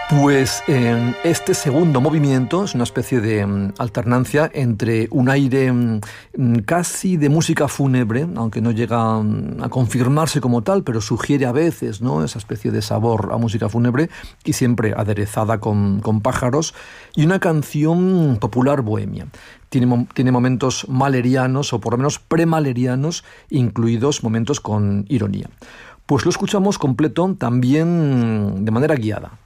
Pues este segundo movimiento es una especie de alternancia entre un aire casi de música fúnebre, aunque no llega a confirmarse como tal, pero sugiere a veces, ¿no?, esa especie de sabor a música fúnebre, y siempre aderezada con pájaros, y una canción popular bohemia. Tiene momentos mahlerianos, o por lo menos premahlerianos, incluidos momentos con ironía. Pues lo escuchamos completo también de manera guiada.